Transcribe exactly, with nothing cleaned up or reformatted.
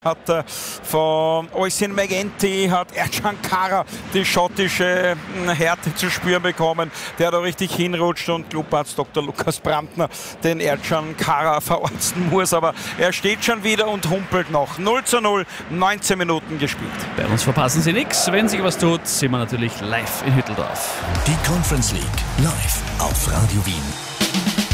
Hat äh, von Oisin Megenti, hat Ercan Kara die schottische äh, Härte zu spüren bekommen, der da richtig hinrutscht und Clubarzt Doktor Lukas Brandner den Ercan Kara verarzten muss, aber er steht schon wieder und humpelt noch. null zu null, neunzehn Minuten gespielt. Bei uns verpassen Sie nichts. Wenn sich was tut, sind wir natürlich live in Hütteldorf. Die Conference League live auf Radio Wien.